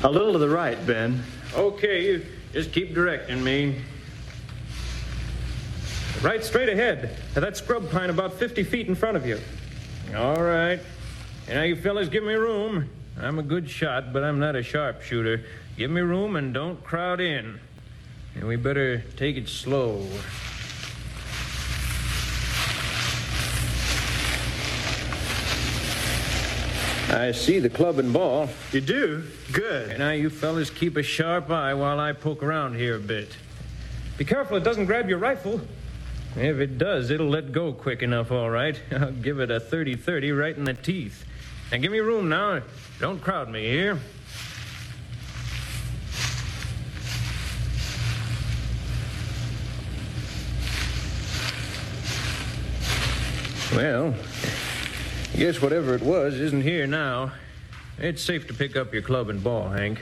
A little to the right, Ben. Okay, you just keep directing me. Right straight ahead. That scrub pine about 50 feet in front of you. All right. And now you fellas give me room. I'm a good shot, but I'm not a sharpshooter. Give me room and don't crowd in. And we better take it slow. I see the club and ball. You do? Good. And now you fellas keep a sharp eye while I poke around here a bit. Be careful it doesn't grab your rifle. If it does, it'll let go quick enough, all right. I'll give it a 30-30 right in the teeth. Now give me room now. Don't crowd me here. Well, I guess whatever it was isn't here now. It's safe to pick up your club and ball, Hank.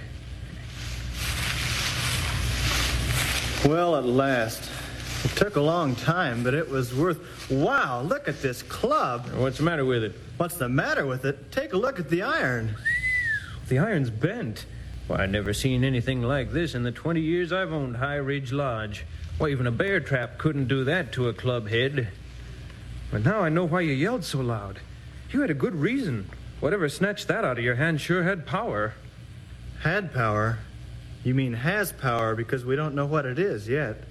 Well, at last. It took a long time, but it was worth... Wow, look at this club. What's the matter with it? What's the matter with it? Take a look at the iron. The iron's bent. Why, I've never seen anything like this in the 20 years I've owned High Ridge Lodge. Why, even a bear trap couldn't do that to a club head. But now I know why you yelled so loud. You had a good reason. Whatever snatched that out of your hand sure had power. Had power? You mean has power because we don't know what it is yet.